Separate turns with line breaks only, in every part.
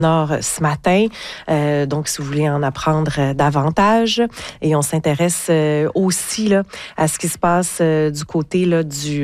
Nord ce matin. Donc, si vous voulez en apprendre davantage. Et on s'intéresse aussi là, à ce qui se passe du côté là, du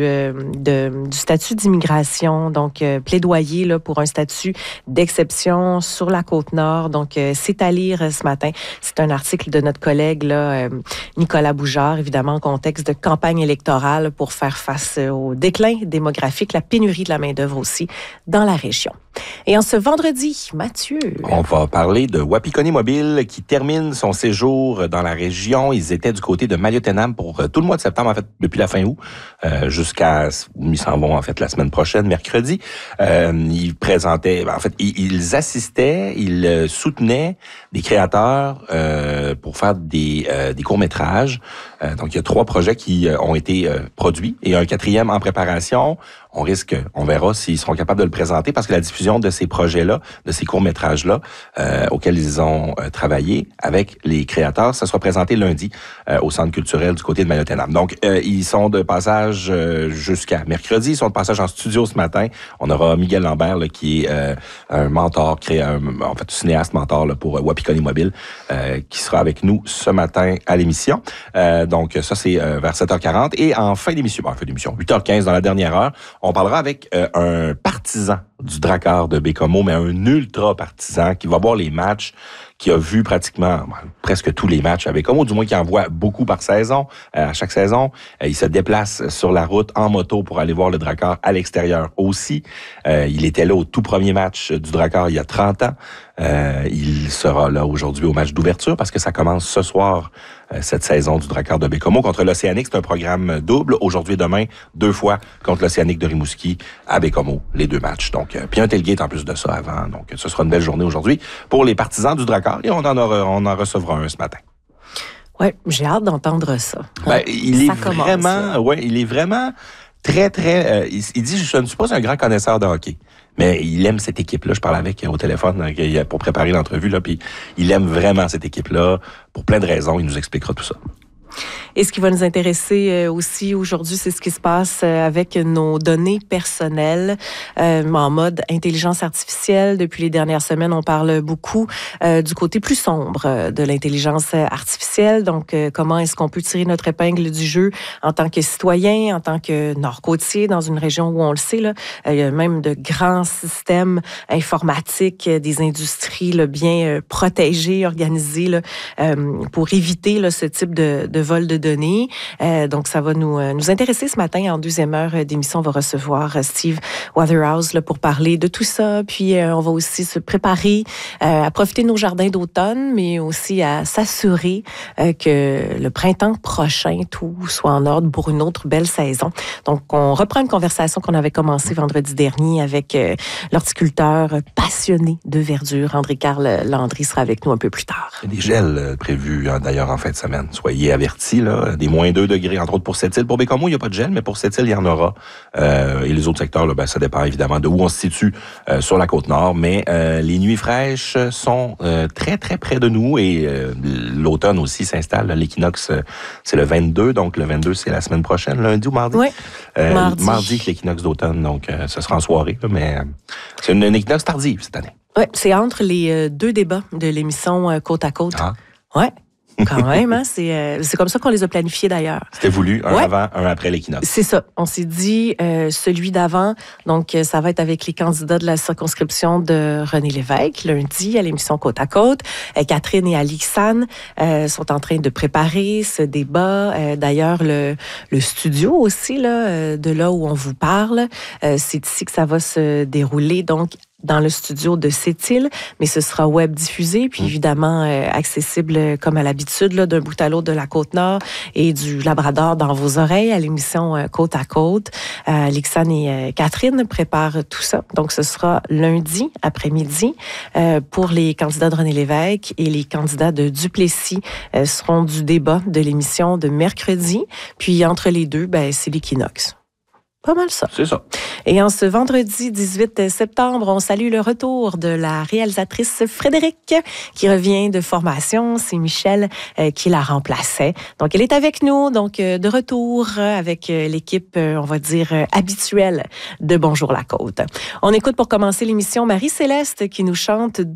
statut d'immigration. Donc, plaidoyer là, pour un statut d'exception sur la Côte-Nord. Donc, c'est à lire ce matin. C'est un article de notre collègue là, Nicolas Boujard, évidemment, en contexte de campagne électorale pour faire face au déclin démographique, la pénurie de la main-d'œuvre aussi dans la région. Et en ce vendredi, Mathieu.
On va parler de Wapikoni Mobile qui termine son séjour dans la région. Ils étaient du côté de Maliotenam pour tout le mois de septembre, en fait, depuis la fin août, jusqu'à, ils s'en vont, en fait, la semaine prochaine, mercredi. Ils présentaient, en fait, ils assistaient, ils soutenaient des créateurs pour faire des courts-métrages. Donc, il y a 3 projets qui ont été produits et un 4e en préparation. On verra s'ils seront capables de le présenter parce que la diffusion de ces projets-là, de ces courts-métrages-là, auxquels ils ont travaillé avec les créateurs, ça sera présenté lundi au Centre culturel du côté de Maliotenam. Donc, ils sont de passage jusqu'à mercredi. Ils sont de passage en studio ce matin. On aura Miguel Lambert, là, qui est un mentor, en fait, cinéaste mentor là, pour Wapikoni Mobile, qui sera avec nous ce matin à l'émission. Donc, ça, c'est vers 7h40. Et en fin d'émission, 8h15 dans la dernière heure, on parlera avec un partisan du Drakkar de Baie-Comeau, mais un ultra partisan qui va voir les matchs, qui a vu pratiquement presque tous les matchs à Baie-Comeau, du moins qui en voit beaucoup par saison, à chaque saison. Il se déplace sur la route en moto pour aller voir le Drakkar à l'extérieur aussi. Il était là au tout premier match du Drakkar il y a 30 ans. Il sera là aujourd'hui au match d'ouverture parce que ça commence ce soir, cette saison du Drakkar de Baie-Comeau contre l'Océanique. C'est un programme double, aujourd'hui et demain, 2 fois contre l'Océanique de Rimouski à Baie-Comeau, les 2 matchs. Donc, puis un tailgate en plus de ça avant. Donc, ce sera une belle journée aujourd'hui pour les partisans du Drakkar et on en recevra un ce matin.
Ouais, j'ai hâte d'entendre ça.
Il est vraiment très, très... il dit, je ne suis pas un grand connaisseur de hockey, mais il aime cette équipe-là. Je parlais avec au téléphone pour préparer l'entrevue, là, puis il aime vraiment cette équipe-là pour plein de raisons. Il nous expliquera tout ça.
Et ce qui va nous intéresser aussi aujourd'hui, c'est ce qui se passe avec nos données personnelles en mode intelligence artificielle. Depuis les dernières semaines, on parle beaucoup du côté plus sombre de l'intelligence artificielle. Donc, comment est-ce qu'on peut tirer notre épingle du jeu en tant que citoyen, en tant que nord-côtier, dans une région où on le sait, là, il y a même de grands systèmes informatiques, des industries là, bien protégées, organisées là, pour éviter là, ce type de vol de données. Donc, ça va nous intéresser ce matin. En 2e heure d'émission, on va recevoir Steve Waterhouse là, pour parler de tout ça. Puis, on va aussi se préparer à profiter de nos jardins d'automne, mais aussi à s'assurer que le printemps prochain, tout soit en ordre pour une autre belle saison. Donc, on reprend une conversation qu'on avait commencée vendredi dernier avec l'horticulteur passionné de verdure. André-Carl Landry sera avec nous un peu plus tard.
Il y a des gels prévus d'ailleurs en fin de semaine. Soyez avertis, là, des moins 2 degrés, entre autres pour Sept-Îles. Pour Baie-Comeau, il n'y a pas de gel, mais pour Sept-Îles, il y en aura. Et les autres secteurs, là, ça dépend évidemment de où on se situe sur la Côte-Nord. Mais les nuits fraîches sont très, très près de nous et l'automne aussi s'installe. L'équinoxe, c'est le 22, donc le 22, c'est la semaine prochaine, lundi ou mardi?
Oui,
mardi que l'équinoxe d'automne, donc ce sera en soirée, là, mais c'est une équinoxe tardive cette année.
Oui, c'est entre les 2 débats de l'émission Côte à Côte.
Ah.
Ouais. Quand même, hein? C'est comme ça qu'on les a planifiés d'ailleurs.
C'était voulu, un avant, un après l'équinoxe.
C'est ça. On s'est dit, celui d'avant, donc ça va être avec les candidats de la circonscription de René Lévesque, lundi, à l'émission Côte à Côte. Catherine et Alixane sont en train de préparer ce débat. D'ailleurs, le studio aussi, là, de là où on vous parle, c'est ici que ça va se dérouler. Donc, dans le studio de Sept-Îles, mais ce sera web diffusé, puis évidemment accessible comme à l'habitude là, d'un bout à l'autre de la Côte-Nord et du Labrador dans vos oreilles à l'émission Côte à Côte. Alexandre et Catherine préparent tout ça. Donc, ce sera lundi après-midi pour les candidats de René Lévesque et les candidats de Duplessis seront du débat de l'émission de mercredi. Puis, entre les deux, c'est l'équinoxe. Pas mal ça.
C'est ça.
Et en ce vendredi 18 septembre, on salue le retour de la réalisatrice Frédéric, qui revient de formation. C'est Michel qui la remplaçait. Donc, elle est avec nous, donc de retour avec l'équipe, on va dire, habituelle de Bonjour la Côte. On écoute pour commencer l'émission Marie-Céleste qui nous chante